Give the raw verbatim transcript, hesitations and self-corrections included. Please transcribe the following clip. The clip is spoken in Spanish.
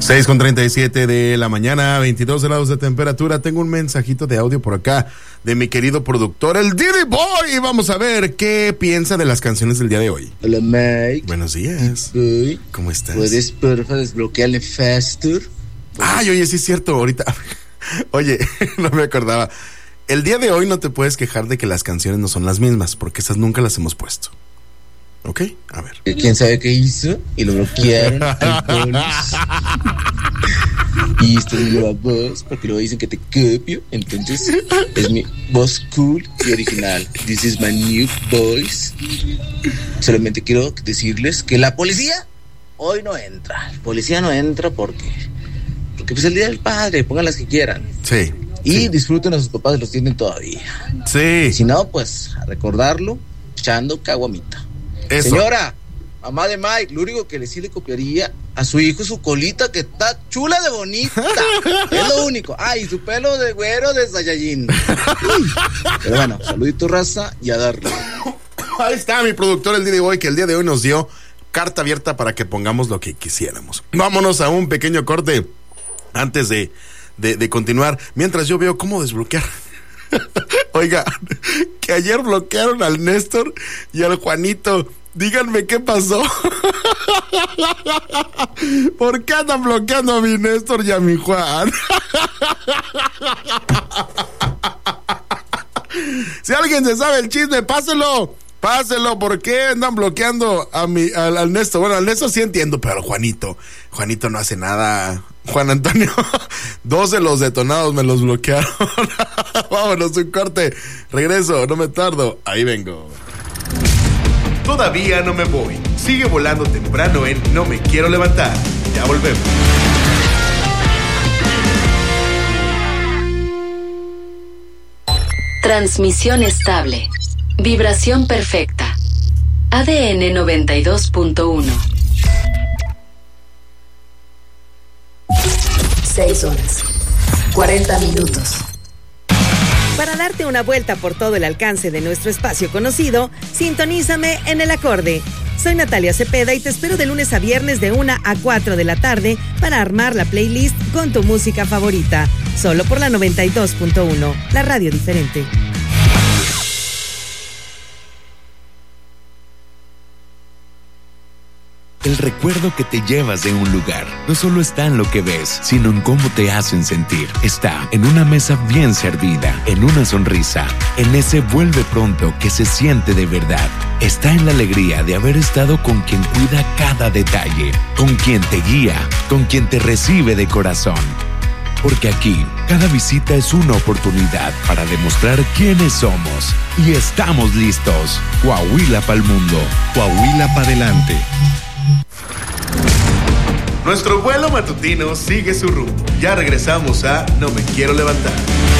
seis con treinta y siete de la mañana, veintidós grados de temperatura. Tengo un mensajito de audio por acá de mi querido productor, el Diddy Boy. Y vamos a ver qué piensa de las canciones del día de hoy. Hola, Mike. Buenos días. Boy. ¿Cómo estás? ¿Puedes, porfa, desbloquearle Faster? Ay, oye, sí es cierto, ahorita. Oye, no me acordaba. El día de hoy no te puedes quejar de que las canciones no son las mismas, porque esas nunca las hemos puesto. ¿Ok? A ver. ¿Quién sabe qué hizo? Y lo bloquearon. Y esto es mi nueva voz, porque luego dicen que te copio. Entonces, es mi voz cool y original. This is my new voice. Solamente quiero decirles que la policía hoy no entra. El policía no entra porque... Porque pues el Día del Padre, pongan las que quieran. Sí. Y sí. disfruten a sus papás, los tienen todavía. Sí. Y si no, pues, a recordarlo, echando caguamita. Eso. Señora, mamá de Mike, lo único que le sí le copiaría a su hijo es su colita, que está chula de bonita. Es lo único. Ah, y su pelo de güero de Saiyajin. Pero bueno, saludito, raza, y a darle. Ahí está mi productor, el Diddy Boy, que el día de hoy nos dio carta abierta para que pongamos lo que quisiéramos. Vámonos a un pequeño corte antes de, de, de continuar. Mientras yo veo cómo desbloquear. Oiga, que ayer bloquearon al Néstor y al Juanito. Díganme qué pasó. ¿Por qué andan bloqueando a mi Néstor y a mi Juan? Si alguien se sabe el chisme, páselo. Páselo, ¿por qué andan bloqueando a mi, al, al Néstor? Bueno, al Néstor sí entiendo, pero al Juanito, Juanito no hace nada. Juan Antonio, dos de los detonados me los bloquearon. Vámonos, un corte. Regreso, no me tardo. Ahí vengo. Todavía no me voy. Sigue volando temprano en No Me Quiero Levantar. Ya volvemos. Transmisión estable. Vibración perfecta. A D N noventa y dos punto uno. Seis horas. cuarenta minutos. Para darte una vuelta por todo el alcance de nuestro espacio conocido, sintonízame en El Acorde. Soy Natalia Cepeda y te espero de lunes a viernes de una a cuatro de la tarde para armar la playlist con tu música favorita. Solo por la noventa y dos punto uno, la radio diferente. El recuerdo que te llevas de un lugar no solo está en lo que ves, sino en cómo te hacen sentir. Está en una mesa bien servida, en una sonrisa, en ese vuelve pronto que se siente de verdad. Está en la alegría de haber estado con quien cuida cada detalle, con quien te guía, con quien te recibe de corazón. Porque aquí, cada visita es una oportunidad para demostrar quiénes somos. Y estamos listos. Coahuila pa'l mundo. Coahuila pa' adelante. Nuestro vuelo matutino sigue su rumbo. Ya regresamos a No Me Quiero Levantar.